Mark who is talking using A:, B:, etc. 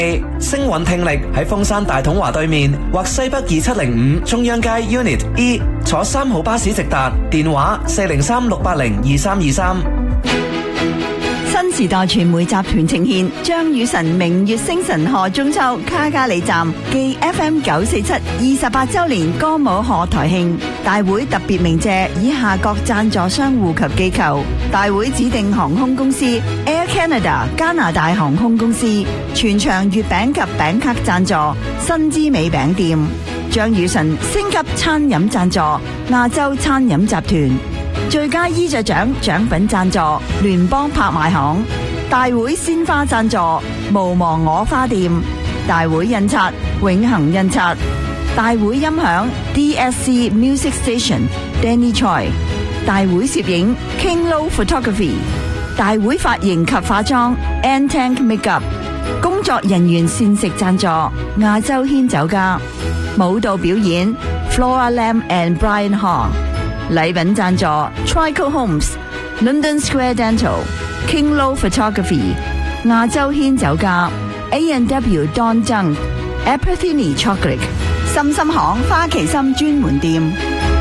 A: 星韻聽力喺峰山大統華對面或西北2705中央街 Unit E， 坐3號巴士直達，電話403-680-2323。
B: 新時代傳媒集團呈現張雨晨明月星辰賀中秋卡加里站暨 FM 947 28周年歌舞賀台慶大會，特別鳴謝以下各贊助商戶及機構：大會指定航空公司 Air Canada 加拿大航空公司，全場月餅及餅卡贊助新之美餅店，張雨晨星級餐飲贊助亞洲餐飲集團，最佳衣着獎獎品贊助聯邦拍賣行，大會鮮花贊助無忘我花店，大會印刷永恒印刷，大會音響 DSC Music Station Danny Choi， 大會攝影 King Low Photography， 大會髮型及化妝 N-Tank Makeup， 工作人員膳食贊助亞洲軒酒家，舞蹈表演 Flora Lam and Brian Hall，禮品贊助 Trico Homes、London Square Dental、King Low Photography、亞洲軒酒家、A&W Don Zhang、Apetheny Chocolate、心心行花旗參專門店。